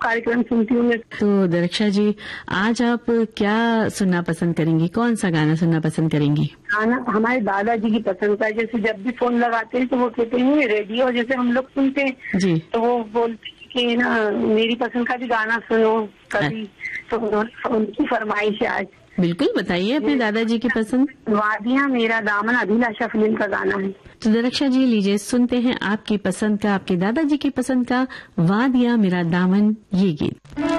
कार्यक्रम सुनती हूँ मैं। तो दरक्षा जी, आज आप क्या सुनना पसंद करेंगी? कौन सा गाना सुनना पसंद करेंगी? गाना हमारे दादाजी की पसंद का है। जैसे जब भी फोन लगाते हैं तो वो कहते हैं रेडियो जैसे हम लोग सुनते हैं जी। तो वो बोलते हैं कि ना मेरी पसंद का भी गाना सुनो कभी। तो उनकी फरमाइश है आज। बिल्कुल, बताइए अपने दादाजी की पसंद। वादियाँ मेरा दामन अभिलाषा फिल्म का गाना है। तो दरक्षा जी, लीजिए सुनते हैं आपकी पसंद का, आपके दादाजी की पसंद का वादियाँ मेरा दामन, ये गीत।